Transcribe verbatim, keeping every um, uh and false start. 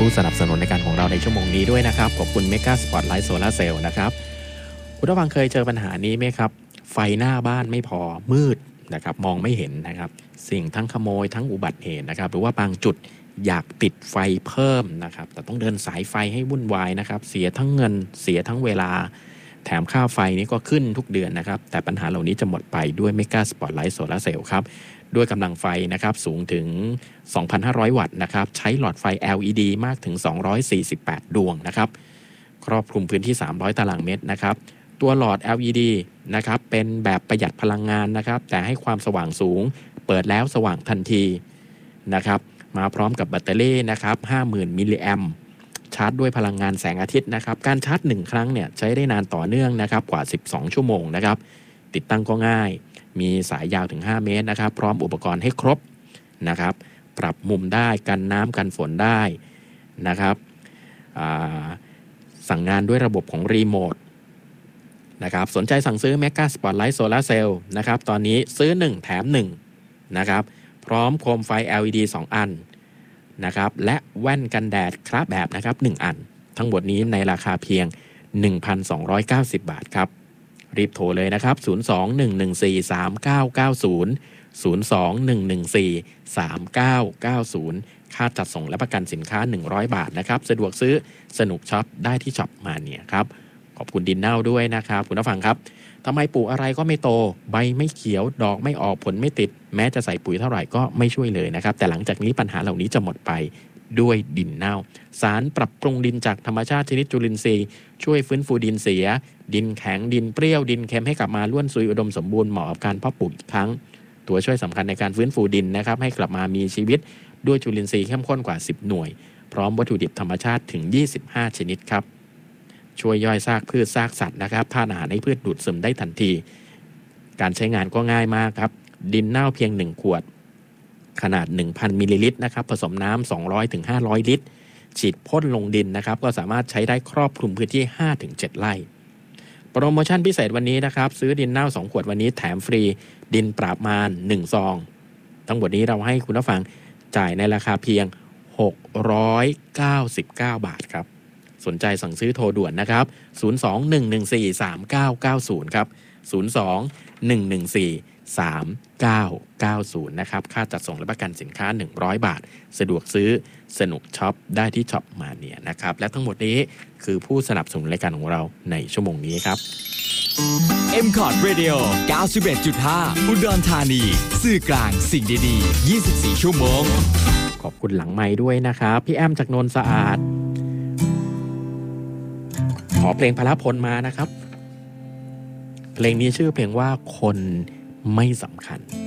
ผู้สนับสนุนในการของเราในชั่วโมงนี้ด้วยนะครับขอบคุณ Mega Spotlight Solar Cell นะครับคุณผู้ฟังเคยเจอปัญหานี้ไหมครับไฟหน้าบ้านไม่พอมืดนะครับมองไม่เห็นนะครับสิ่งทั้งขโมยทั้งอุบัติเหตุนะครับหรือว่าบางจุดอยากติดไฟเพิ่มนะครับแต่ต้องเดินสายไฟให้วุ่นวายนะครับเสียทั้งเงินเสียทั้งเวลาแถมค่าไฟนี้ก็ขึ้นทุกเดือนนะครับแต่ปัญหาเหล่านี้จะหมดไปด้วย Mega Spotlight Solar Cell ครับด้วยกำลังไฟนะครับสูงถึง สองพันห้าร้อย วัตต์นะครับใช้หลอดไฟ แอล อี ดี มากถึงสองร้อยสี่สิบแปดดวงนะครับครอบคลุมพื้นที่สามร้อยตารางเมตรนะครับตัวหลอด แอล อี ดี นะครับเป็นแบบประหยัดพลังงานนะครับแต่ให้ความสว่างสูงเปิดแล้วสว่างทันทีนะครับมาพร้อมกับแบตเตอรี่นะครับ ห้าหมื่น มิลลิแอมป์ชาร์จด้วยพลังงานแสงอาทิตย์นะครับการชาร์จหนึ่งครั้งเนี่ยใช้ได้นานต่อเนื่องนะครับกว่าสิบสองชั่วโมงนะครับติดตั้งก็ง่ายมีสายยาวถึงห้าเมตรนะครับพร้อมอุปกรณ์ให้ครบนะครับปรับมุมได้กันน้ำกันฝนได้นะครับสั่งงานด้วยระบบของรีโมทนะครับสนใจสั่งซื้อ Mega Spotlight Solar Cell นะครับตอนนี้ซื้อหนึ่งแถมหนึ่งนะครับพร้อมโคมไฟ แอล อี ดี สองอันนะครับและแว่นกันแดดคละแบบนะครับหนึ่งอันทั้งหมดนี้ในราคาเพียง หนึ่งพันสองร้อยเก้าสิบ บาทครับรีบโทรเลยนะครับศูนย์ สอง หนึ่ง หนึ่ง สี่ สาม เก้า เก้า ศูนย์ ศูนย์ สอง หนึ่ง หนึ่ง สี่ สาม เก้า เก้า ศูนย์ค่าจัดส่งและประกันสินค้าหนึ่งร้อยบาทนะครับสะดวกซื้อสนุกช็อปได้ที่ช็อปมาเนี่ยครับขอบคุณดินเน่าด้วยนะครับคุณผู้ฟังครับทำไมปลูกอะไรก็ไม่โตใบไม่เขียวดอกไม่ออกผลไม่ติดแม้จะใส่ปุ๋ยเท่าไหร่ก็ไม่ช่วยเลยนะครับแต่หลังจากนี้ปัญหาเหล่านี้จะหมดไปด้วยดินเน่าสารปรับปรุงดินจากธรรมชาติชนิดจุลินทรีย์ช่วยฟื้นฟูดินเสียดินแข็งดินเปรี้ยวดินเค็มให้กลับมาล้วนซุยอุดมสมบูรณ์เหมาะกับการเพาะปลูกอีกครั้งตัวช่วยสำคัญในการฟื้นฟูดินนะครับให้กลับมามีชีวิตด้วยจุลินทรีย์เข้มข้นกว่าสิบหน่วยพร้อมวัตถุดิบธรรมชาติถึงยี่สิบห้าชนิดครับช่วยย่อยซากพืชซากสัตว์นะครับธาตุอาหารให้พืชดูดซึมได้ทันทีการใช้งานก็ง่ายมากครับดินเน่าเพียงหนึ่งขวดขนาด หนึ่งพัน มิลลิลิตรนะครับผสมน้ำสองร้อยถึงห้าร้อยลิตรฉีดพ่นลงดินนะครับก็สามารถใช้ได้ครอบคลุมพื้นที่ ห้าถึงเจ็ด ไร่โปรโมชั่นพิเศษวันนี้นะครับซื้อดินเน่าสองขวดวันนี้แถมฟรีดินปราบมารหนึ่งซองทั้งหมดนี้เราให้คุณผู้ฟังจ่ายในราคาเพียงหกร้อยเก้าสิบเก้าบาทครับสนใจสั่งซื้อโทรด่วนนะครับศูนย์ สอง หนึ่ง หนึ่ง สี่ สาม เก้า เก้า ศูนย์ครับศูนย์ สอง หนึ่ง หนึ่ง สี่ สาม เก้า เก้า ศูนย์นะครับค่าจัดส่งและประกันสินค้าหนึ่งร้อยบาทสะดวกซื้อสนุกช็อปได้ที่ช็อปมาเนียนะครับและทั้งหมดนี้คือผู้สนับสนุนรายการของเราในชั่วโมงนี้ครับเอ็ม คอร์ด Radio เก้าสิบเอ็ดจุดห้า อุดรธานีสื่อกลางสิ่งดีๆยี่สิบสี่ชั่วโมงขอบคุณหลังไมค์ด้วยนะครับพี่แอมจากโนนสะอาดขอเพลงพลพลมานะครับเพลงนี้ชื่อเพลงว่าคนไม่สำคัญ